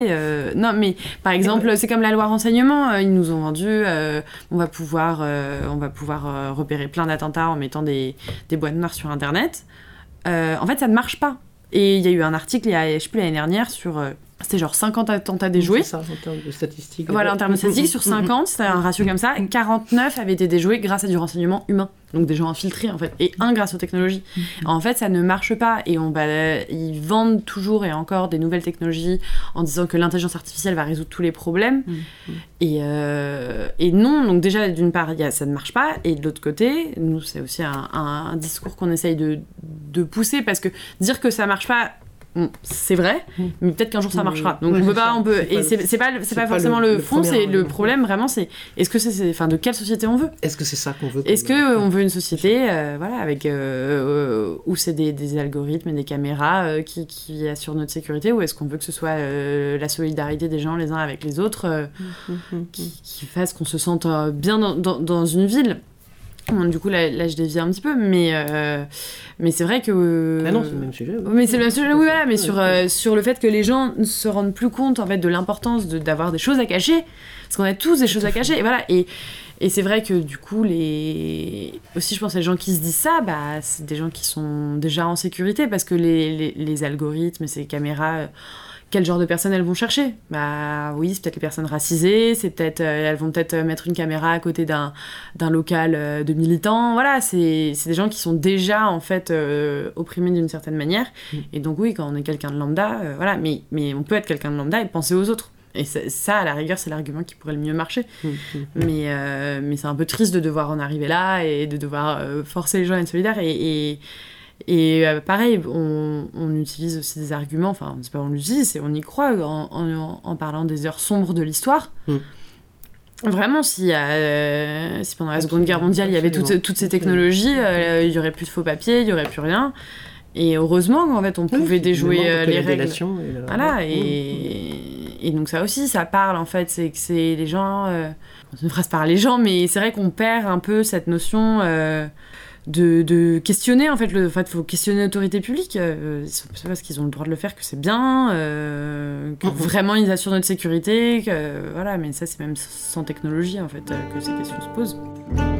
Non, mais par exemple, c'est comme la loi renseignement. Ils nous ont vendu, on va pouvoir repérer plein d'attentats en mettant des boîtes noires sur Internet. En fait, ça ne marche pas. Et il y a eu un article, je sais plus, l'année dernière, sur... c'était genre 50 attentats déjoués. C'est ça, en termes de statistiques. Voilà, en termes de statistiques, sur 50, c'était un ratio comme ça. 49 avaient été déjoués grâce à du renseignement humain. Donc des gens infiltrés, en fait. Et 1 grâce aux technologies. En fait, ça ne marche pas. Et ils vendent toujours et encore des nouvelles technologies en disant que l'intelligence artificielle va résoudre tous les problèmes. Et non, donc déjà, d'une part, ça ne marche pas. Et de l'autre côté, nous, c'est aussi un discours qu'on essaye de pousser. Parce que dire que ça marche pas... c'est vrai, mais peut-être qu'un jour ça marchera. Donc c'est pas forcément le fond, c'est le problème vraiment, c'est est-ce que enfin de quelle société on veut ? Est-ce que c'est ça qu'on veut ? Est-ce que on veut une société, voilà, avec où c'est des algorithmes et des caméras qui assurent notre sécurité, ou est-ce qu'on veut que ce soit la solidarité des gens les uns avec les autres qui fasse qu'on se sente bien dans une ville ? Bon, du coup, là, je dévie un petit peu, mais c'est vrai que... Ah non, c'est le même sujet. Mais c'est le même sujet, oui, voilà, mais sur le fait que les gens ne se rendent plus compte, en fait, de l'importance d'avoir des choses à cacher, parce qu'on a tous des choses à cacher, et voilà, et c'est vrai que, du coup, aussi, je pense, les gens qui se disent ça, c'est des gens qui sont déjà en sécurité, parce que les algorithmes et ces caméras... quel genre de personnes elles vont chercher ? Oui, c'est peut-être les personnes racisées, elles vont peut-être mettre une caméra à côté d'un local de militants. Voilà, c'est des gens qui sont déjà en fait opprimés d'une certaine manière. Et donc oui, quand on est quelqu'un de lambda, voilà, mais on peut être quelqu'un de lambda et penser aux autres. Et ça, à la rigueur, c'est l'argument qui pourrait le mieux marcher. Mais c'est un peu triste de devoir en arriver là et de devoir forcer les gens à être solidaires. Et pareil, on utilise aussi des arguments, enfin, c'est pas on l'utilise, c'est on y croit en parlant des heures sombres de l'histoire. Vraiment, si pendant la Seconde Guerre mondiale, il y avait toutes ces technologies, il y aurait plus de faux papiers, il y aurait plus rien. Et heureusement qu'en fait, on pouvait déjouer les règles. Voilà, et donc ça aussi, ça parle, en fait, c'est que c'est les gens... c'est une phrase par les gens, mais c'est vrai qu'on perd un peu cette notion... de questionner, en fait, faut questionner l'autorité publique. C'est parce qu'ils ont le droit de le faire que c'est bien, que vraiment ils assurent notre sécurité, voilà, mais ça c'est même sans technologie, en fait, que ces questions se posent.